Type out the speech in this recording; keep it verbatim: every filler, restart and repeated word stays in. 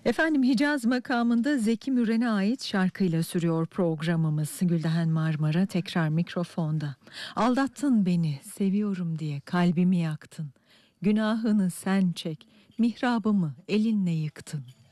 Efendim Hicaz makamında Zeki Müren'e ait şarkıyla sürüyor programımız. Gülden Marmara tekrar mikrofonda. Aldattın beni, seviyorum diye kalbimi yaktın. Günahını sen çek, mihrabımı elinle yıktın.